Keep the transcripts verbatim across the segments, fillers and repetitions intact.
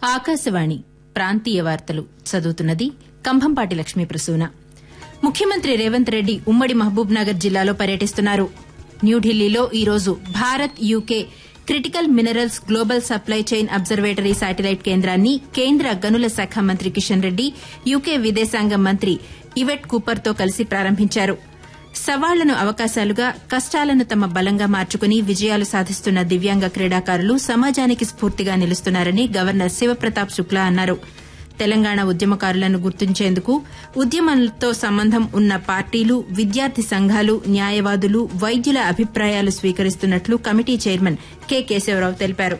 ఆకాశవాణి ప్రాంతీయ వార్తలు చదువుతున్నది కంభంపాటి లక్ష్మీ ప్రసూన. ముఖ్యమంత్రి రేవంత్ రెడ్డి ఉమ్మడి మహబూబ్ నగర్ జిల్లాలో పర్యటిస్తున్నారు. న్యూఢిల్లీలో ఈరోజు Bharat UK critical minerals global supply chain observatory satellite కేంద్రాన్ని కేంద్ర గనుల శాఖ మంత్రి కిషన్ రెడ్డి యూకే విదేశాంగ మంత్రి ఇవెట్ కూపర్తో కలిసి ప్రారంభించారు. సవాళ్లను అవకాశాలుగా, కష్టాలను తమ బలంగా మార్చుకుని విజయాలు సాధిస్తున్న దివ్యాంగ క్రీడాకారులు సమాజానికి స్ఫూర్తిగా నిలుస్తున్నారని గవర్నర్ శివప్రతాప్ శుక్లా అన్నారు. తెలంగాణ ఉద్యమకారులను గుర్తించేందుకు ఉద్యమంతో సంబంధం ఉన్న పార్టీలు, విద్యార్థి సంఘాలు, న్యాయవాదులు, వైద్యుల అభిప్రాయాలు స్వీకరిస్తున్నట్లు కమిటీ చైర్మన్ కె కేశవరావు తెలిపారు.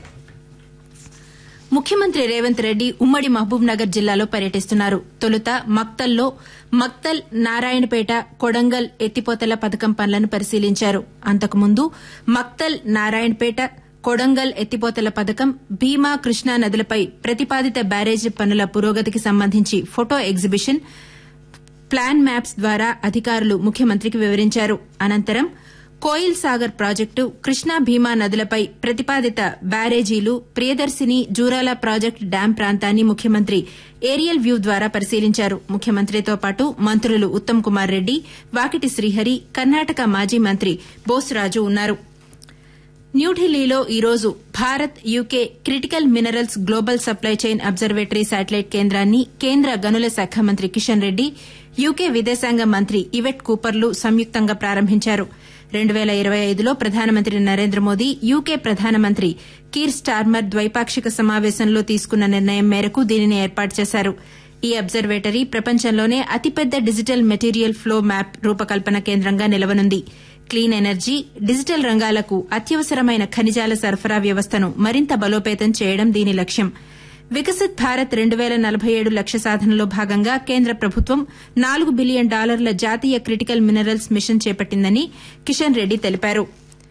ముఖ్యమంత్రి రేవంత్ రెడ్డి ఉమ్మడి మహబూబ్ నగర్ జిల్లాలో పర్యటిస్తున్నారు. తొలుత మక్తల్లో మక్తల్, నారాయణపేట, కొడంగల్ ఎత్తిపోతల పథకం పనులను పరిశీలించారు. అంతకుముందు మక్తల్, నారాయణపేట, కొడంగల్ ఎత్తిపోతల పథకం, భీమా, కృష్ణా నదులపై ప్రతిపాదిత బ్యారేజీ పనుల పురోగతికి సంబంధించి ఫోటో ఎగ్జిబిషన్, ప్లాన్ మ్యాప్స్ ద్వారా అధికారులు ముఖ్యమంత్రికి వివరించారు. అనంతరం కోయిల్ సాగర్ ప్రాజెక్టు, కృష్ణా, భీమా నదులపై ప్రతిపాదిత బ్యారేజీలు, ప్రియదర్శిని, జూరాల ప్రాజెక్టు డ్యాం ప్రాంతాన్ని ముఖ్యమంత్రి ఏరియల్ వ్యూ ద్వారా పరిశీలించారు. ముఖ్యమంత్రితో పాటు మంత్రులు ఉత్తమ్ కుమార్ రెడ్డి, వాకిటి శ్రీహరి, కర్ణాటక మాజీ మంత్రి బోస్రాజు ఉన్నారు. న్యూఢిల్లీలో ఈరోజు Bharat UK critical minerals global supply chain observatory satellite కేంద్రాన్ని కేంద్ర గనుల శాఖ మంత్రి కిషన్ రెడ్డి, యూకే విదేశాంగ మంత్రి ఇవెట్ కూపర్లు సంయుక్తంగా ప్రారంభించారు. రెండు పేల ఇరవై ఐదులో ప్రధానమంత్రి నరేంద్ర మోదీ, యూకే ప్రధానమంత్రి కీర్ స్టార్మర్ ద్వైపాక్షిక సమావేశంలో తీసుకున్న నిర్ణయం మేరకు దీనిని ఏర్పాటు చేశారు. ఈ అబ్జర్వేటరీ ప్రపంచంలోనే అతిపెద్ద డిజిటల్ మెటీరియల్ ఫ్లో మ్యాప్ రూపకల్పన కేంద్రంగా నిలవనుంది. క్లీన్ ఎనర్జీ, డిజిటల్ రంగాలకు అత్యవసరమైన ఖనిజాల సరఫరా వ్యవస్థను మరింత బలోపేతం చేయడం దీని లక్ష్యం. వికసిత్ భారత్ రెండు పేల నలభై ఏడు లక్ష్య సాధనలో భాగంగా కేంద్ర ప్రభుత్వం నాలుగు బిలియన్ డాలర్ల జాతీయ క్రిటికల్ మినరల్స్ మిషన్ చేపట్టిందని కిషన్ రెడ్డి తెలిపారు.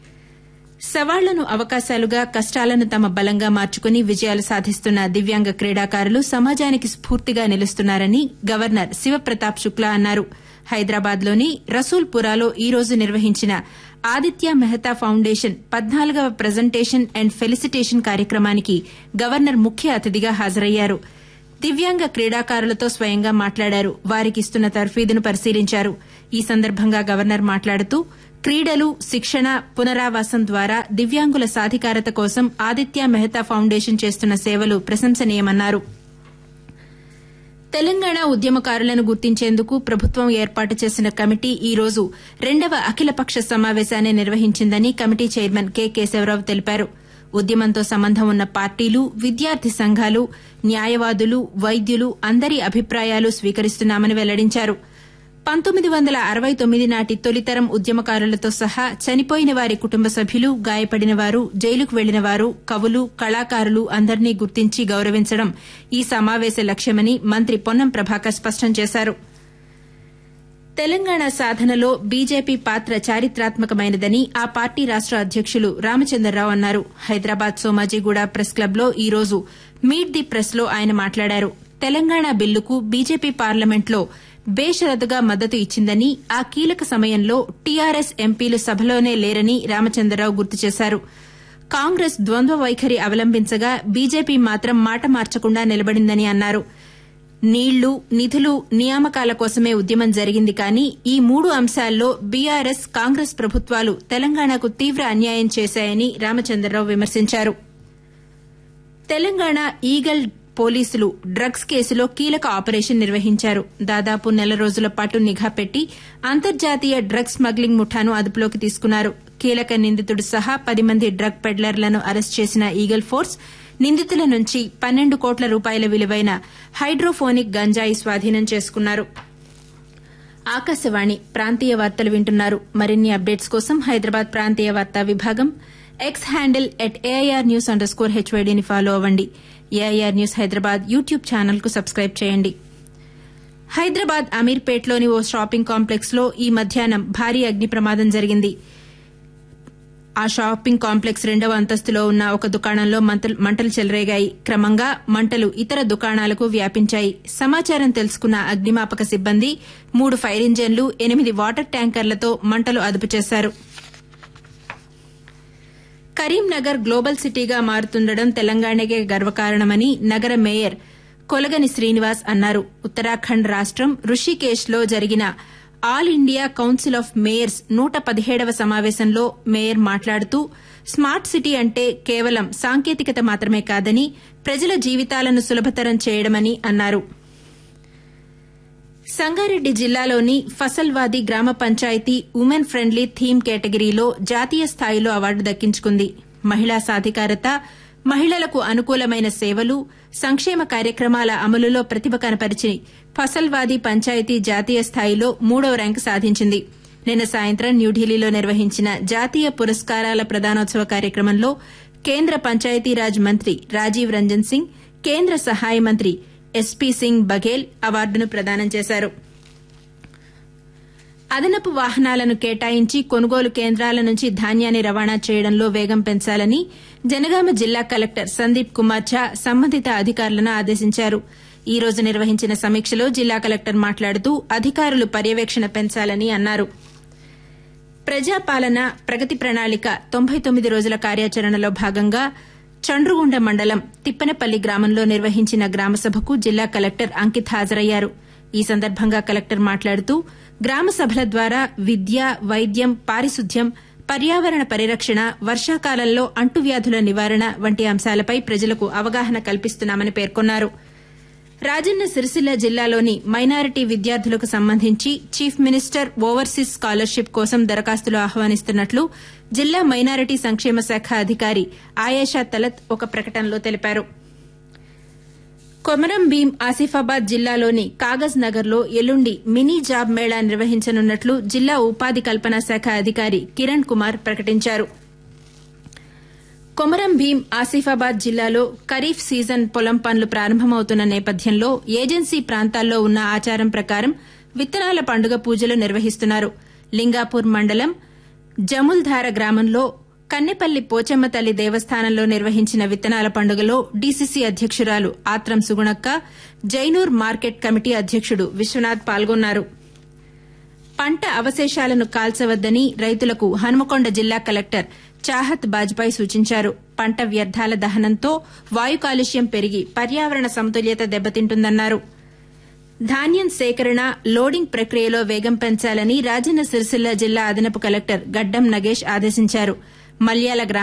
సవాళ్లను అవకాశాలుగా, కష్టాలను తమ బలంగా మార్చుకుని విజయాలు సాధిస్తున్న దివ్యాంగ క్రీడాకారులు సమాజానికి స్ఫూర్తిగా నిలుస్తున్నారని గవర్నర్ శివప్రతాప్ శుక్లా అన్నారు. హైదరాబాద్లోని రసూల్పురాలో ఈ రోజు నిర్వహించిన ఆదిత్య మెహతా ఫౌండేషన్ పద్నాలుగవ ప్రజెంటేషన్ అండ్ ఫెలిసిటేషన్ కార్యక్రమానికి గవర్నర్ ముఖ్య అతిథిగా హాజరయ్యారు. దివ్యాంగ క్రీడాకారులతో స్వయంగా మాట్లాడారు. వారికిస్తున్న తర్ఫీదును పరిశీలించారు. ఈ సందర్భంగా గవర్నర్ మాట్లాడుతూ క్రీడలు, శిక్షణ, పునరావాసం ద్వారా దివ్యాంగుల సాధికారత కోసం ఆదిత్య మెహతా ఫౌండేషన్ చేస్తున్న సేవలు ప్రశంసనీయమన్నారు. తెలంగాణ ఉద్యమకారులను గుర్తించేందుకు ప్రభుత్వం ఏర్పాటు చేసిన కమిటీ ఈ రోజు రెండవ అఖిలపక్ష సమావేశాన్ని నిర్వహించిందని కమిటీ చైర్మన్ కె కేశవరావు తెలిపారు. ఉద్యమంతో సంబంధం ఉన్న పార్టీలు, విద్యార్థి సంఘాలు, న్యాయవాదులు, వైద్యులు అందరి అభిప్రాయాలు స్వీకరిస్తున్నామని వెల్లడించారు. పంతొమ్మిది వందల అరవై తొమ్మిది నాటి తొలితరం ఉద్యమకారులతో సహా చనిపోయిన వారి కుటుంబ సభ్యులు, గాయపడిన వారు, జైలుకు వెళ్లిన వారు, కవులు, కళాకారులు అందరినీ గుర్తించి గౌరవించడం ఈ సమావేశ లక్ష్యమని మంత్రి పొన్నం ప్రభాకర్ స్పష్టం చేశారు. తెలంగాణ సాధనలో బీజేపీ పాత్ర చారిత్రాత్మకమైనదని ఆ పార్టీ రాష్ట అధ్యకులు రామచంద్రరావు అన్నారు. హైదరాబాద్ సోమాజిగూడ ప్రెస్ క్లబ్లో ఈ రోజు మీట్ ది ప్రెస్లో ఆయన మాట్లాడారు. తెలంగాణ బిల్లుకు బీజేపీ పార్లమెంట్లో బేషరతుగా మద్దతు ఇచ్చిందని, ఆ కీలక సమయంలో టీఆర్ఎస్ ఎంపీలు సభలోనే లేరని రామచంద్రరావు గుర్తు చేశారు. కాంగ్రెస్ ద్వంద్వ వైఖరి అవలంబించగా బీజేపీ మాత్రం మాట మార్చకుండా నిలబడిందని అన్నారు. నీళ్లు, నిధులు, నియామకాల కోసమే ఉద్యమం జరిగింది కానీ ఈ మూడు అంశాల్లో బీఆర్ఎస్, కాంగ్రెస్ ప్రభుత్వాలు తెలంగాణకు తీవ్ర అన్యాయం చేశాయని రామచంద్రరావు విమర్శించారు. తెలంగాణ ఈగల్ పోలీసులు డ్రగ్స్ కేసులో కీలక ఆపరేషన్ నిర్వహించారు. దాదాపు నెల రోజుల పాటు నిఘా పెట్టి అంతర్జాతీయ డ్రగ్స్ స్మగ్లింగ్ ముఠాను అదుపులోకి తీసుకున్నారు. కీలక నిందితుడు సహా పది మంది డ్రగ్ పెడ్లర్లను అరెస్ట్ చేసిన ఈగల్ ఫోర్స్ నిందితుల నుంచి పన్నెండు కోట్ల రూపాయల విలువైన హైడ్రోఫోనిక్ గంజాయి స్వాధీనం చేసుకున్నారు. ఆకాశవాణి ప్రాంతీయ వార్తలు వింటున్నారు. మరిన్ని అప్డేట్స్ కోసం హైదరాబాద్ ప్రాంతీయ వార్తా విభాగం X handle at AIR news under score హెచ్వైడీని follow అవ్వండి. AIR news Hyderabad YouTube channel కు సబ్స్క్రైబ్ చేయండి. హైదరాబాద్ అమీర్పేట్లోని ఓ షాపింగ్ కాంప్లెక్స్ లో ఈ మధ్యాహ్నం భారీ అగ్ని ప్రమాదం జరిగింది. ఆ షాపింగ్ కాంప్లెక్స్ రెండవ అంతస్తులో ఉన్న ఒక దుకాణంలో మంటలు చెలరేగాయి. క్రమంగా మంటలు ఇతర దుకాణాలకు వ్యాపించాయి. సమాచారం తెలుసుకున్న అగ్నిమాపక సిబ్బంది మూడు ఫైర్ ఇంజన్లు, ఎనిమిది వాటర్ ట్యాంకర్లతో మంటలు అదుపు చేశారు. కరీంనగర్ గ్లోబల్ సిటీగా మారుతుండడం తెలంగాణకే గర్వకారణమని నగర మేయర్ కొలగని శ్రీనివాస్ అన్నారు. ఉత్తరాఖండ్ రాష్టం రుషికేశ్లో జరిగిన all India council of Mayers నూట పదిహేడవ సమావేశంలో మేయర్ మాట్లాడుతూ స్మార్ట్ సిటీ అంటే కేవలం సాంకేతికత మాత్రమే కాదని ప్రజల జీవితాలను సులభతరం చేయడమని అన్నారు. సంగారెడ్డి జిల్లాలోని ఫసల్వాది గ్రామ పంచాయతీ ఉమెన్ ఫ్రెండ్లీ థీమ్ కేటగిరీలో జాతీయ స్థాయిలో అవార్డు దక్కించుకుంది. మహిళా సాధికారత, మహిళలకు అనుకూలమైన సేవలు, సంక్షేమ కార్యక్రమాల అమలులో ప్రతిభ కనపరిచి ఫసల్వాది పంచాయతీ జాతీయ స్థాయిలో మూడవ ర్యాంకు సాధించింది. నిన్న సాయంత్రం న్యూఢిల్లీలో నిర్వహించిన జాతీయ పురస్కారాల ప్రదానోత్సవ కార్యక్రమంలో కేంద్ర పంచాయతీరాజ్ మంత్రి రాజీవ్ రంజన్ సింగ్, కేంద్ర సహాయ మంత్రి ఎస్పీ సింగ్ బఘేల్ అవార్డును ప్రదానం చేశారు. అదనపు వాహనాలను కేటాయించి కొనుగోలు కేంద్రాల నుంచి ధాన్యాన్ని రవాణా చేయడంలో వేగం పెంచాలని జనగామ జిల్లా కలెక్టర్ సందీప్ కుమార్ ఝా సంబంధిత అధికారులను ఆదేశించారు. ఈ రోజు నిర్వహించిన సమీక్షలో జిల్లా కలెక్టర్ మాట్లాడుతూ అధికారులు పర్యవేక్షణ పెంచాలని అన్నారు. ప్రజాపాలన ప్రగతి ప్రణాళిక తొంభై తొమ్మిది రోజుల కార్యాచరణలో భాగంగా చండ్రుగుండ మండలం తిప్పనపల్లి గ్రామంలో నిర్వహించిన గ్రామసభకు జిల్లా కలెక్టర్ అంకిత్ హాజరయ్యారు. ఈ సందర్భంగా కలెక్టర్ మాట్లాడుతూ గ్రామ సభల ద్వారా విద్య, వైద్యం, పారిశుద్ధ్యం, పర్యావరణ పరిరక్షణ, వర్షాకాలంలో అంటువ్యాధుల నివారణ వంటి అంశాలపై ప్రజలకు అవగాహన కల్పిస్తున్నామని పేర్కొన్నారు. రాజన్న సిరిసిల్ల జిల్లాలోని మైనారిటీ విద్యార్థులకు సంబంధించి చీఫ్ మినిస్టర్ ఓవర్సీస్ స్కాలర్షిప్ కోసం దరఖాస్తులు ఆహ్వానిస్తున్నట్లు జిల్లా మైనారిటీ సంక్షేమ శాఖ అధికారి ఆయేషా తలత్ ఒక ప్రకటనలో తెలిపారు. కొమరం భీం ఆసిఫాబాద్ జిల్లాలోని కాగజ్ నగర్లో ఎల్లుండి మినీ జాబ్ మేళా నిర్వహించనున్నట్లు జిల్లా ఉపాధి కల్పనా శాఖ అధికారి కిరణ్ కుమార్ ప్రకటించారు. కొమరం భీం ఆసిఫాబాద్ జిల్లాలో ఖరీఫ్ సీజన్ పొలం పనులు ప్రారంభమవుతున్న నేపథ్యంలో ఏజెన్సీ ప్రాంతాల్లో ఉన్న ఆచారం ప్రకారం విత్తనాల పండుగ పూజలు నిర్వహిస్తున్నారు. లింగాపూర్ మండలం జముల్ధార గ్రామంలో కన్నెపల్లి పోచమ్మ తల్లి దేవస్థానంలో నిర్వహించిన విత్తనాల పండుగలో డీసీసీ అధ్యకురాలు ఆత్రం సుగుణక్క, జైనూర్ మార్కెట్ కమిటీ అధ్యకుడు విశ్వనాథ్ పాల్గొన్నారు. పంట అవశేషాలను కాల్చవద్దని రైతులకు హనుమకొండ జిల్లా కలెక్టర్ చాహత్ బాజ్పాయ్ సూచించారు. పంట వ్యర్థాల దహనంతో వాయు కాలుష్యం పెరిగి పర్యావరణ సమతుల్యత దెబ్బతింటుందన్నారు. ధాన్యం సేకరణ, లోడింగ్ ప్రక్రియలో వేగం పెంచాలని రాజన్న సిరిసిల్ల జిల్లా అదనపు కలెక్టర్ గడ్డం నగేష్ ఆదేశించారు. మల్యాల